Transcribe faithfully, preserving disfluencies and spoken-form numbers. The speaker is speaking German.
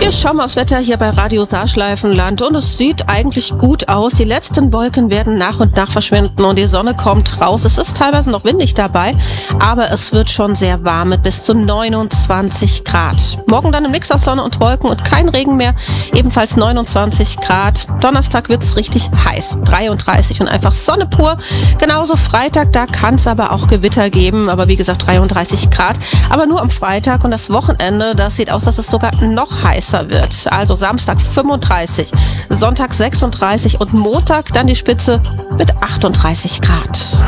Wir schauen mal aufs Wetter hier bei Radio Saarschleifenland und es sieht eigentlich gut aus. Die letzten Wolken werden nach und nach verschwinden und die Sonne kommt raus. Es ist teilweise noch windig dabei, aber es wird schon sehr warm mit bis zu neunundzwanzig Grad. Morgen dann ein Mix aus Sonne und Wolken und kein Regen mehr, ebenfalls neunundzwanzig Grad. Donnerstag wird's richtig heiß, dreiunddreißig und einfach Sonne pur. Genauso Freitag, da kann es aber auch Gewitter geben, aber wie gesagt dreiunddreißig Grad. Aber nur am Freitag und das Wochenende, das sieht aus, dass es sogar noch heißer wird. Also Samstag fünfunddreißig, Sonntag sechsunddreißig und Montag dann die Spitze mit achtunddreißig Grad.